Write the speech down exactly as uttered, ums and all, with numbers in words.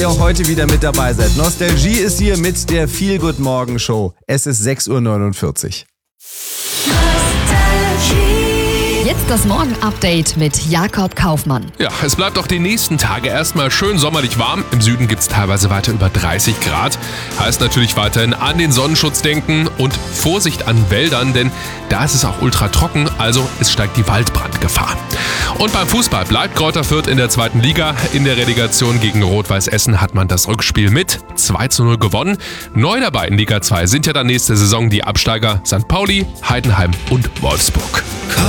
ihr auch heute wieder mit dabei seid. Nostalgie ist hier mit der Feel Good Morgen Show. Es ist sechs Uhr neunundvierzig. Jetzt das Morgen-Update mit Jakob Kaufmann. Ja, es bleibt auch die nächsten Tage erstmal schön sommerlich warm. Im Süden gibt es teilweise weiter über dreißig Grad. Heißt natürlich weiterhin an den Sonnenschutz denken und Vorsicht an Wäldern, denn da ist es auch ultra trocken, also es steigt die Waldbrandgefahr. Und beim Fußball bleibt Greuther Fürth in der zweiten Liga. In der Relegation gegen Rot-Weiß Essen hat man das Rückspiel mit zwei zu null gewonnen. Neu dabei in Liga zwei sind ja dann nächste Saison die Absteiger Sankt Pauli, Heidenheim und Wolfsburg.